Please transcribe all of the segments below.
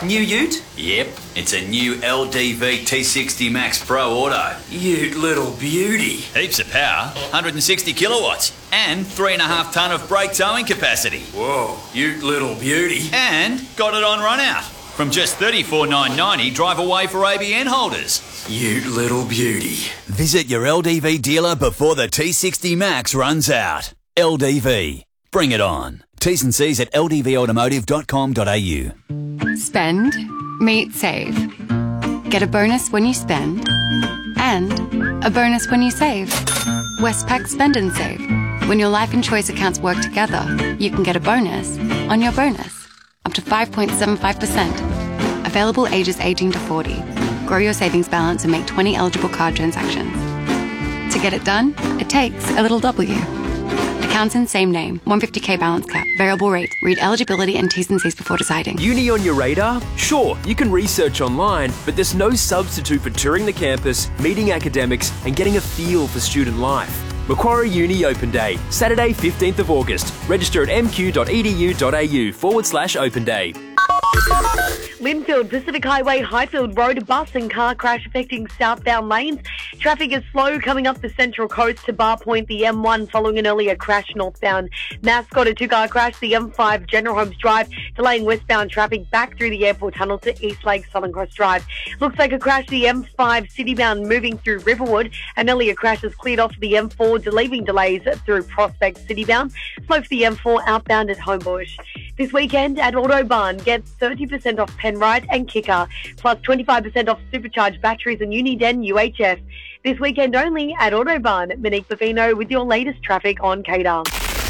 New ute? Yep, it's a new LDV T60 Max Pro Auto. Ute little beauty. Heaps of power, 160 kilowatts, and 3.5 tonne of brake towing capacity. Whoa, ute little beauty. And got it on run out. From just $34,990 drive away for ABN holders. Ute little beauty. Visit your LDV dealer before the T60 Max runs out. LDV. Bring it on. T's and C's at ldvautomotive.com.au. Spend, meet, save. Get a bonus when you spend, and a bonus when you save. Westpac Spend and Save. When your life and choice accounts work together, you can get a bonus on your bonus, up to 5.75%. Available ages 18 to 40. Grow your savings balance and make 20 eligible card transactions. To get it done, it takes a little W. Accounts in same name, 150k balance cap, variable rate. Read eligibility and T's and C's before deciding. Uni on your radar? Sure, you can research online, but there's no substitute for touring the campus, meeting academics, and getting a feel for student life. Macquarie Uni Open Day, Saturday 15th of August. Register at mq.edu.au/open day. Linfield, Pacific Highway, Highfield Road, bus and car crash affecting southbound lanes. Traffic is slow coming up the Central Coast to Bar Point, the M1 following an earlier crash northbound. Mascot, a two-car crash, the M5 General Holmes Drive, delaying westbound traffic back through the airport tunnel to East Lake Southern Cross Drive. Looks like a crash, the M5 citybound moving through Riverwood. An earlier crash has cleared off the M4, leaving delays through Prospect citybound. Slow for the M4 outbound at Homebush. This weekend at Autobarn, get 30% off Penrite and Kicker, plus 25% off supercharged batteries and Uniden UHF. This weekend only at Autobarn. Monique Bavino with your latest traffic on Cater.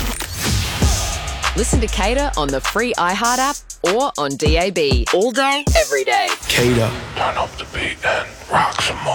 Listen to Cater on the free iHeart app or on DAB. All day, every day. Cater. Turn up the beat and rock some more.